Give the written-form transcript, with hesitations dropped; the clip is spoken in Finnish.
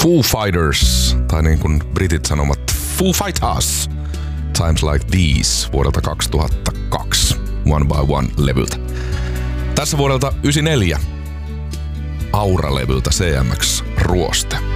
Foo Fighters, tai niin kuin britit sanomat Foo Fighters, Times Like These vuodelta 2002, One by One-levyltä. Tässä vuodelta 94, Aura-levyltä CMX Ruoste.